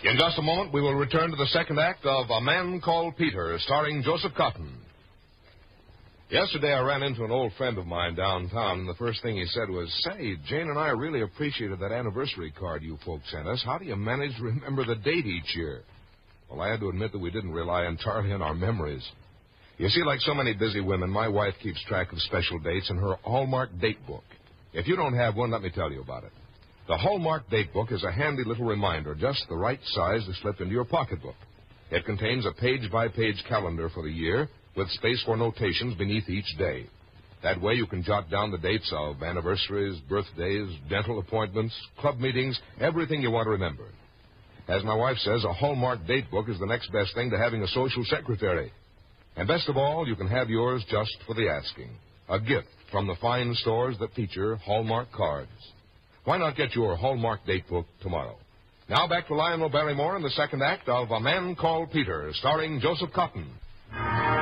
In just a moment, we will return to the second act of A Man Called Peter, starring Joseph Cotton. Yesterday, I ran into an old friend of mine downtown, and the first thing he said was, "Say, Jane and I really appreciated that anniversary card you folks sent us. How do you manage to remember the date each year?" Well, I had to admit that we didn't rely entirely on our memories. You see, like so many busy women, my wife keeps track of special dates in her Hallmark date book. If you don't have one, let me tell you about it. The Hallmark date book is a handy little reminder, just the right size to slip into your pocketbook. It contains a page-by-page calendar for the year with space for notations beneath each day. That way you can jot down the dates of anniversaries, birthdays, dental appointments, club meetings, everything you want to remember. As my wife says, a Hallmark date book is the next best thing to having a social secretary. And best of all, you can have yours just for the asking. A gift from the fine stores that feature Hallmark cards. Why not get your Hallmark date book tomorrow? Now back to Lionel Barrymore in the second act of A Man Called Peter, starring Joseph Cotton.